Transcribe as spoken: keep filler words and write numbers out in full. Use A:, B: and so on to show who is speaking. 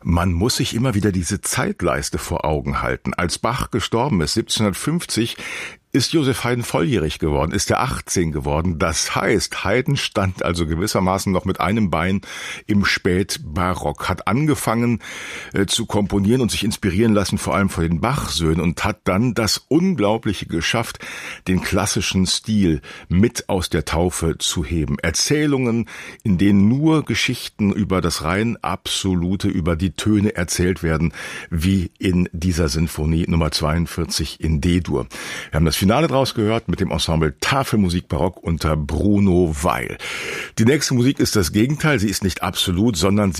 A: Man muss sich immer wieder diese Zeitleiste vor Augen halten. Als Bach gestorben ist, siebzehnhundertfünfzig, ist Joseph Haydn volljährig geworden, ist er achtzehn geworden. Das heißt, Haydn stand also gewissermaßen noch mit einem Bein im Spätbarock, hat angefangen äh, zu komponieren und sich inspirieren lassen, vor allem von den Bach-Söhnen, und hat dann das Unglaubliche geschafft, den klassischen Stil mit aus der Taufe zu heben. Erzählungen, in denen nur Geschichten über das rein Absolute, über die Töne erzählt werden, wie in dieser Sinfonie Nummer zweiundvierzig in D-Dur. Wir haben das Finale draus gehört mit dem Ensemble Tafelmusik Barock unter Bruno Weil. Die nächste Musik ist das Gegenteil. Sie ist nicht absolut, sondern sie